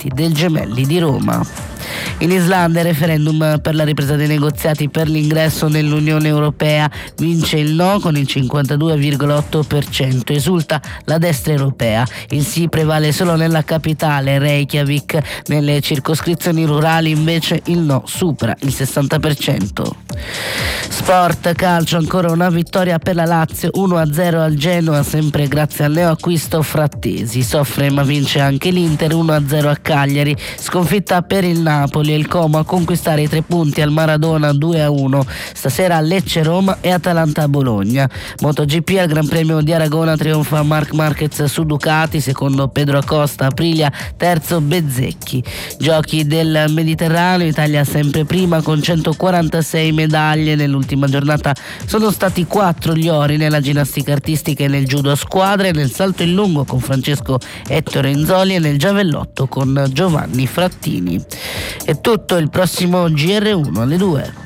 Uniti del Gemelli di Roma. In Islanda il referendum per la ripresa dei negoziati per l'ingresso nell'Unione Europea. Vince il no con il 52,8%. Esulta la destra europea. Il sì prevale solo nella capitale, Reykjavik. Nelle circoscrizioni rurali invece il no supera il 60%. Sport, calcio, ancora una vittoria per la Lazio, 1-0 al Genoa, sempre grazie al neoacquisto Frattesi. Soffre ma vince anche l'Inter, 1-0 a Cagliari. Sconfitta per il Napoli e il Como a conquistare i 3 punti al Maradona, 2-1. Stasera Lecce-Roma e Atalanta-Bologna. MotoGP al Gran Premio di Aragona trionfa Marc Marquez su Ducati, secondo Pedro Acosta, Aprilia, terzo Bezzecchi. Giochi del Mediterraneo, Italia sempre prima con 146 medaglie. Nell'ultima giornata sono stati 4 gli ori nella ginnastica artistica e nel judo a squadre, nel salto in lungo con Francesco Ettore Enzoli e nel giavellotto con Giovanni Frattini. È tutto, il prossimo GR1 alle 2.